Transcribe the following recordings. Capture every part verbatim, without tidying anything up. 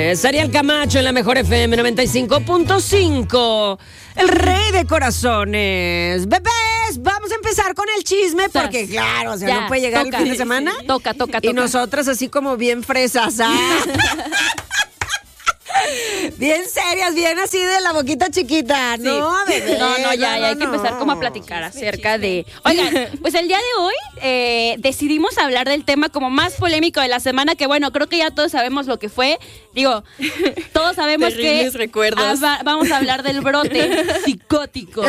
Ariel Camacho en la mejor F M noventa y cinco punto cinco. El rey de corazones. Bebés, vamos a empezar con el chisme porque, claro, o sea, ya, no puede llegar toca, el fin de semana. Toca, toca, toca. Y nosotras así como bien fresas. ¿Ah? Bien serias, bien así de la boquita chiquita. Sí. No, bebé. No, no, ya, no, ya hay que no. empezar como a platicar acerca de... Oigan, pues el día de hoy eh, decidimos hablar del tema como más polémico de la semana, que bueno, creo que ya todos sabemos lo que fue. Digo, todos sabemos Terribles que recuerdos. ah, va- vamos a hablar del brote psicótico.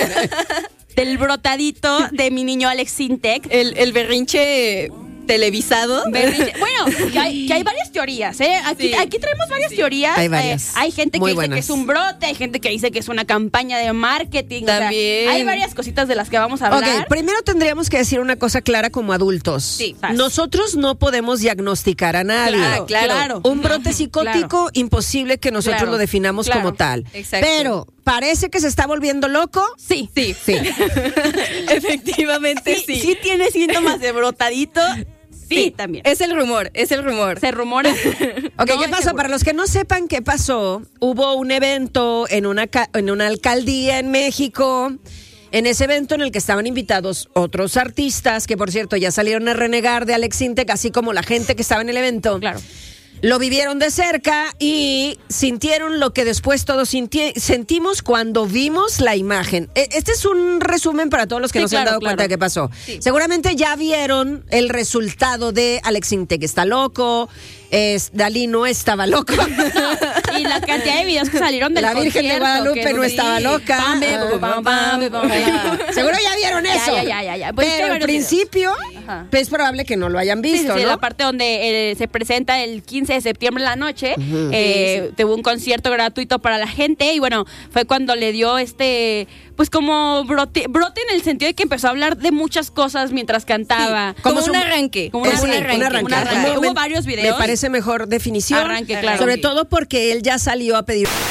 Del brotadito de mi niño Alex Sintek. El, el berrinche televisado. Berrinche. Bueno, que hay, que hay varias teorías, ¿eh? Aquí, Sí. aquí traemos varias teorías. Hay varias. Eh, hay gente Muy que dice buenas. que es un brote, hay gente que dice que es una campaña de marketing. También. O sea, hay varias cositas de las que vamos a hablar. Ok, primero tendríamos que decir una cosa clara como adultos. Sí. Nosotros no podemos diagnosticar a nadie. Claro, claro. Un brote psicótico, imposible que nosotros Claro, lo definamos claro. como tal. Exacto. Pero, ¿parece que se está volviendo loco? Sí, Sí, Sí. efectivamente sí, sí. sí tiene síntomas de brotadito. Sí, también. Es el rumor, es el rumor. Se rumora. Ok, No, ¿qué es pasó? seguro. Para los que no sepan qué pasó, hubo un evento en una, ca- en una alcaldía en México. En ese evento en el que estaban invitados otros artistas, que por cierto ya salieron a renegar de Alex Sintek, así como la gente que estaba en el evento. Claro. Lo vivieron de cerca y sintieron lo que después todos sinti- sentimos cuando vimos la imagen. E- Este es un resumen para todos los que Sí, no se han claro, dado cuenta claro. de qué pasó. Sí. Seguramente ya vieron el resultado de Alex Sintek. Está loco, es, Dalí no estaba loco. Y la cantidad de videos que salieron del La Virgen de concierto, Guadalupe que no sí. estaba loca. Pam, pam, pam, pam, pam, pam. Seguro ya vieron Ya, eso. ya, ya, ya, ya. Pues es que Pero al varios principio Ajá. pues, es probable que no lo hayan Sí, sí, visto, sí, ¿no? la parte donde eh, se presenta el quince de septiembre en la noche, eh, tuvo un concierto gratuito para la gente y bueno, fue cuando le dio este, pues como brote, brote en el sentido de que empezó a hablar de muchas cosas mientras cantaba. Como Como un su- arranque. Como Eh, un sí, arranque, un arranque. un arranque. Me- Hubo varios videos. Me parece mejor definición. Arranque, claro. Sobre Sí. todo porque él ya salió a pedir